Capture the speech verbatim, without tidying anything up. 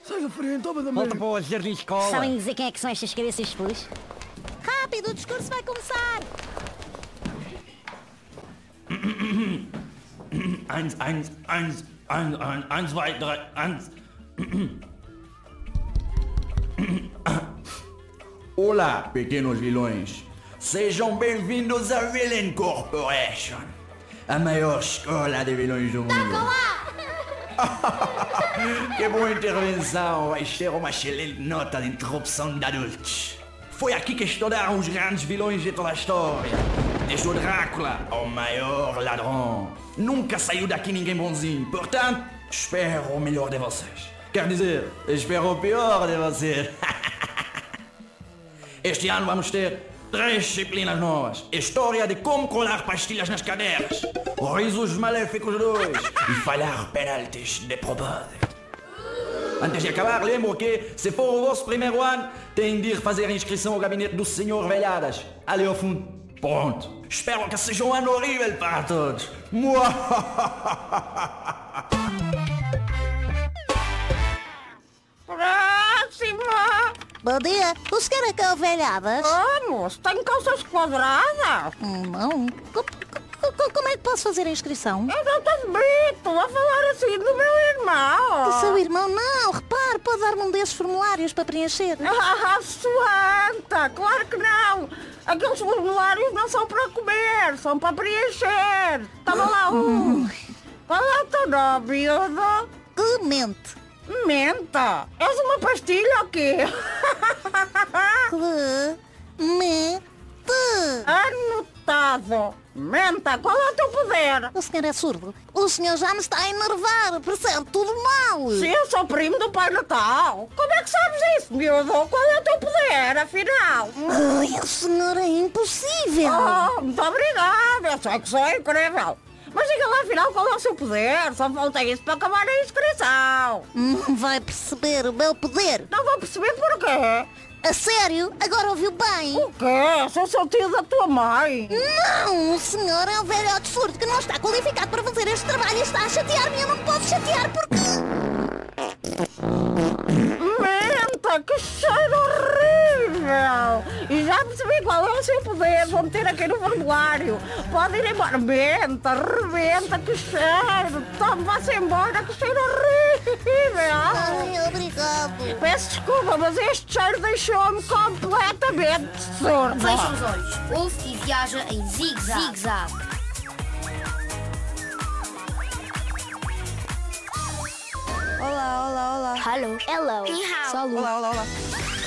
Sai da frente, ó, madame. Volta para o jardim de escola. Sabem dizer quem é que são estas cabeças de pus? Rápido, o discurso vai começar! Eins, eins, eins, eins, eins, eins, zwei, drei, eins. Olá, pequenos vilões. Sejam bem-vindos à Villain Corporation, a maior escola de vilões do mundo. Que boa intervenção, vai ser uma excelente nota de interrupção de adultos. Foi aqui que estudaram os grandes vilões de toda a história. Desde o Drácula ao maior ladrão. Nunca saiu daqui ninguém bonzinho, portanto, espero o melhor de vocês. Quer dizer, espero o pior de vocês. Este ano vamos ter três disciplinas novas. História de como colar pastilhas nas cadeiras. Risos maléficos dois. E falhar penaltis de propósito. Antes de acabar, lembro que, se for o vosso primeiro ano, têm de ir fazer a inscrição ao gabinete do senhor Velhadas. Ali ao fundo. Pronto. Espero que seja um ano horrível para todos. Próxima! Bom dia, o senhor é que é o Velhadas? Vamos, tem calças quadradas. Hum, Não. Co- co- co- Como é que posso fazer a inscrição? Eu não te admito a falar assim do meu irmão. Do seu irmão? Não, repare, pode dar-me um desses formulários para preencher. Ah, suanta, claro que não. Aqueles formulários não são para comer, são para preencher. Toma lá um. Qual é o teu nome, miúdo? Clemente. Menta. És uma pastilha ou quê? Clemente. Anotado. Menta, qual é o teu poder? O senhor é surdo. O senhor já me está a enervar. Percebe tudo mal. Se eu sou primo do Pai Natal. Como é que sabes isso, miúdo? Qual é o teu poder, afinal? Ai, o senhor é impossível. Oh, muito obrigada. Eu sei que sou incrível. Mas diga lá, afinal, qual é o seu poder? Só falta isso para acabar a inscrição. Não vai perceber o meu poder. Não vou perceber porquê. A sério? Agora ouviu bem? O quê? Sou seu tio da tua mãe. Não, o senhor é um velhote surdo que não está qualificado para fazer este trabalho e está a chatear-me. Eu não posso chatear porque... Menta, que cheiro horrível! E já percebi qual é o seu poder, vou meter aqui no formulário. Pode ir embora. Menta, rebenta, que cheiro! Tome, vá-se embora, que cheiro horrível! Ai, obrigado. Peço desculpa, mas este cheiro deixou-me completamente surdo. Fecha os olhos, ouve e viaja em zigue-zague. Zigue-zague. Olá, olá, olá. Hello. Hello. Salut. Olá, olá, olá.